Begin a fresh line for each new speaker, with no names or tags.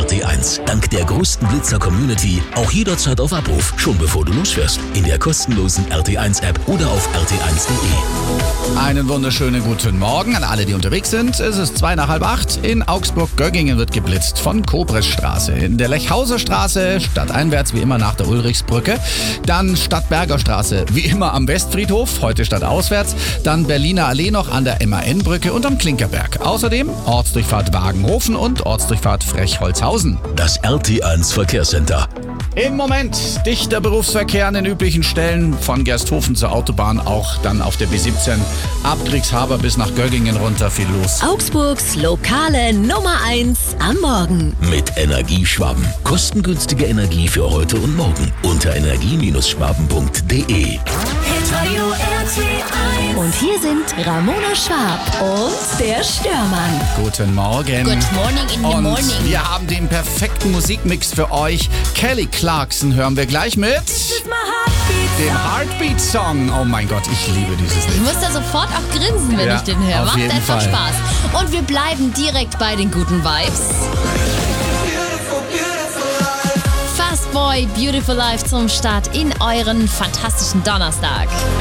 RT1. Dank der größten Blitzer-Community auch jederzeit auf Abruf, schon bevor du losfährst. In der kostenlosen RT1-App oder auf rt1.de.
Einen wunderschönen guten Morgen an alle, die unterwegs sind. Es ist 7:45. In Augsburg-Göggingen wird geblitzt von Kobresstraße. In der Lechhauser Straße stadteinwärts wie immer nach der Ulrichsbrücke. Dann Stadtberger Straße wie immer am Westfriedhof, heute stadtauswärts. Dann Berliner Allee noch an der MAN-Brücke und am Klinkerberg. Außerdem Ortsdurchfahrt Wagenhofen und Ortsdurchfahrt Frechholzhausen.
Das RT1 Verkehrscenter.
Im Moment dichter Berufsverkehr an den üblichen Stellen von Gersthofen zur Autobahn, auch dann auf der B17 ab Kriegshaber bis nach Göggingen runter, viel los.
Augsburgs lokale Nummer 1 am Morgen.
Mit Energieschwaben. Kostengünstige Energie für heute und morgen. Unter energie-schwaben.de.
Und hier sind Ramona Schwab und der Störmann.
Guten Morgen.
Good morning in the
Und
morning.
wir haben den perfekten Musikmix für euch. Kelly Clarkson hören wir gleich mit dem Heartbeat-Song. Oh mein Gott, ich liebe dieses
Ich
Lied.
muss da sofort auch grinsen, wenn
Ja,
ich den höre.
auf
Macht
jeden
einfach
Fall.
Spaß. Und wir bleiben direkt bei den guten Vibes. Fast Boy, Beautiful Life zum Start in euren fantastischen Donnerstag.